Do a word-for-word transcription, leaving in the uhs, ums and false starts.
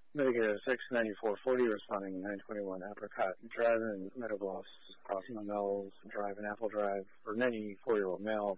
Medicare six ninety-four forty responding nine twenty-one Apricot Drive in Meadow Bluffs, crossing the Mills Drive and Apple Drive for ninety-four-year-old male.